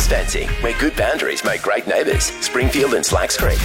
Tom's Fancy, where good boundaries make great neighbours. Springfield and Slacks Creek.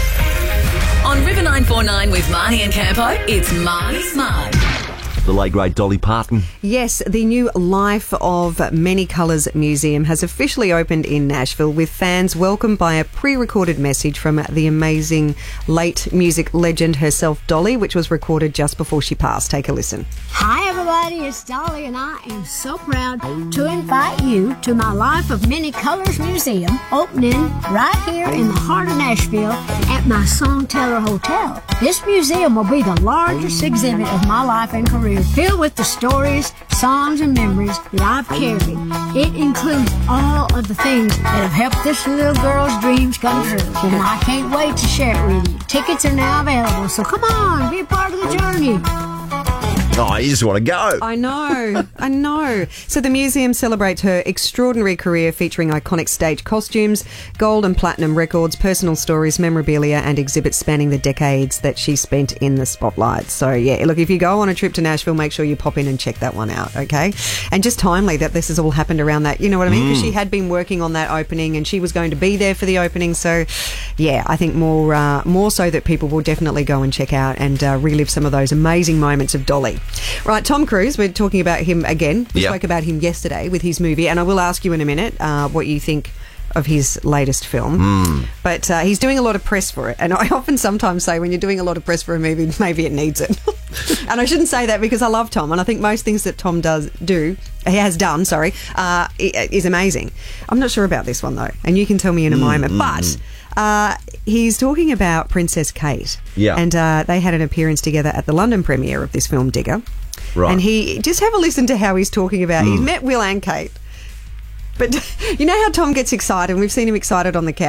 On River 949 with Marnie and Campo, it's Marnie's Marg. The late great Dolly Parton. Yes, the new Life of Many Colours Museum has officially opened in Nashville, with fans welcomed by a pre-recorded message from the amazing late music legend herself, Dolly, which was recorded just before she passed. Take a listen. Hi everybody, it's Dolly, and I am so proud to invite you to my Life of Many Colors Museum, opening right here in the heart of Nashville at my Songteller Hotel. This museum will be the largest exhibit of my life and career, filled with the stories, songs, and memories that I've carried. It includes all of the things that have helped this little girl's dreams come true, and I can't wait to share it with you. Tickets are now available, so come on, be a part of the journey. Oh, you just want to go. I know. So the museum celebrates her extraordinary career, featuring iconic stage costumes, gold and platinum records, personal stories, memorabilia, and exhibits spanning the decades that she spent in the spotlight. So, yeah, look, if you go on a trip to Nashville, make sure you pop in and check that one out, okay? And just timely that this has all happened around that, you know what I mean? Because she had been working on that opening and she was going to be there for the opening. So, yeah, I think more so that people will definitely go and check out and relive some of those amazing moments of Dolly. Right, Tom Cruise, we're talking about him again. We spoke about him yesterday with his movie, and I will ask you in a minute what you think of his latest film. But he's doing a lot of press for it, and I often sometimes say when you're doing a lot of press for a movie, maybe it needs it. And I shouldn't say that because I love Tom, and I think most things that Tom has done, is amazing. I'm not sure about this one though, and you can tell me in a moment. But he's talking about Princess Kate. Yeah. And they had an appearance together at the London premiere of this film, Digger. Right. And just have a listen to how he's talking about. He's met Will and Kate. But you know how Tom gets excited, and we've seen him excited on the couch.